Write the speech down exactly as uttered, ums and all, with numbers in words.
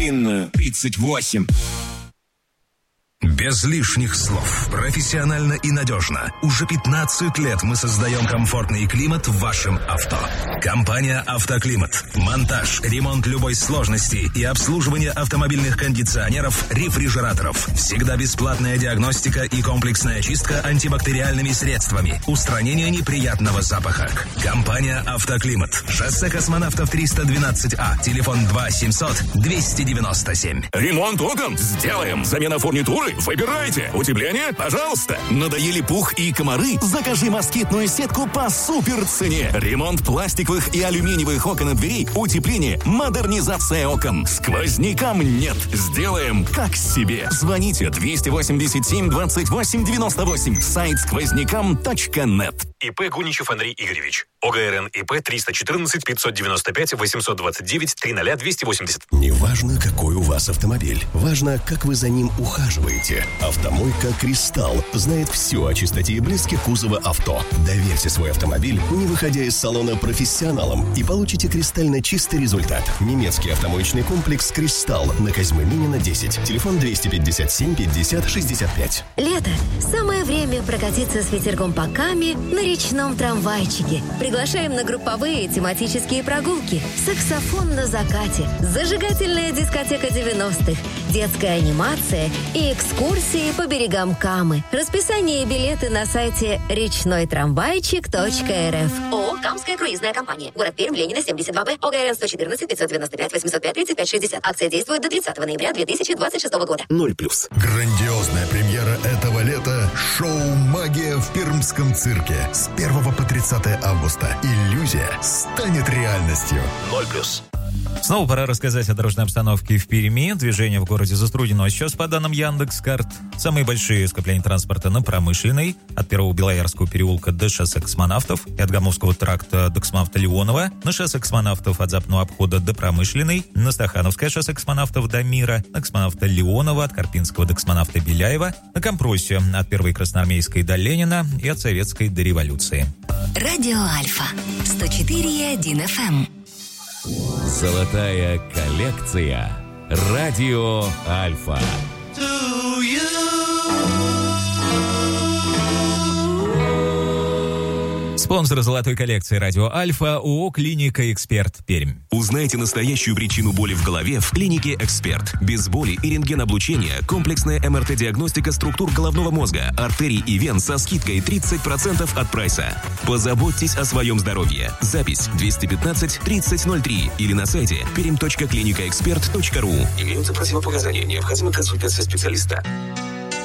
длинную, тридцать восемь. Без лишних слов. Профессионально и надежно. Уже пятнадцать лет мы создаем комфортный климат в вашем авто. Компания «Автоклимат». Монтаж, ремонт любой сложности и обслуживание автомобильных кондиционеров, рефрижераторов. Всегда бесплатная диагностика и комплексная чистка антибактериальными средствами. Устранение неприятного запаха. Компания «Автоклимат». Шоссе Космонавтов триста двенадцать А. Телефон два семьсот двести девяносто семь. Ремонт окон? Сделаем. Замена фурнитуры? Выбирайте. Утепление? Пожалуйста. Надоели пух и комары? Закажи москитную сетку по супер цене. Ремонт пластиковых и алюминиевых окон и дверей, утепление, модернизация окон. Сквознякам нет. Сделаем как себе. Звоните двести восемьдесят семь двадцать восемь девяносто восемь. Сайт сквознякам точка нет. ИП Гуничев Андрей Игоревич. ОГРН ИП триста четырнадцать пятьсот девяносто пять восемьсот двадцать девять триста двести восемьдесят. Неважно, какой у вас автомобиль. Важно, как вы за ним ухаживаете. Автомойка «Кристалл» знает все о чистоте и блеске кузова авто. Доверьте свой автомобиль, не выходя из салона, профессионалам, и получите кристально чистый результат. Немецкий автомоечный комплекс «Кристалл» на Козьмы Минина, десять. Телефон двести пятьдесят семь пятьдесят шестьдесят пять. Лето. Самое время прокатиться с ветерком по Каме на речном трамвайчике. Приглашаем на групповые тематические прогулки. Саксофон на закате. Зажигательная дискотека девяностых. Детская анимация и экскурсии по берегам Камы. Расписание и билеты на сайте речной трамвайчик точка эр эф. ООО «Камская круизная компания». Город Пермь, Ленина, семьдесят два Б. ОГРН сто четырнадцать пятьсот девяносто пять восемьсот пять тридцать пять шестьдесят. Акция действует до тридцатого ноября две тысячи двадцать шестого года. Ноль плюс. Грандиозная премьера этого лета. Шоу «Магия» в Пермском цирке. С первого по тридцатое августа. Иллюзия станет реальностью. Ноль плюс. Снова пора рассказать о дорожной обстановке в Перми. Движение в городе заструдено. Сейчас, по данным Яндекс.Карт, самые большие скопления транспорта на Промышленной, от Первого Белоярского переулка до шоссе Космонавтов и от Гомовского тракта до Космонавта Леонова, на шоссе Космонавтов от Западного обхода до Промышленной, на Стахановское шоссе Космонавтов до Мира, на Космонавта Леонова от Карпинского до Космонавта Беляева, на Компросе от Первой Красноармейской до Ленина и от Советской до Революции. Радио Альфа. сто четыре и один эф эм. Золотая коллекция. Радио Альфа. Спонсор золотой коллекции «Радио Альфа» ООО «Клиника Эксперт» Пермь. Узнайте настоящую причину боли в голове в клинике «Эксперт». Без боли и рентгеноблучения, комплексная эм эр тэ-диагностика структур головного мозга, артерий и вен со скидкой тридцать процентов от прайса. Позаботьтесь о своем здоровье. Запись двести пятнадцать тридцать ноль три или на сайте пермь точка клиника эксперт точка ру. Имеются противопоказания, необходима консультация специалиста.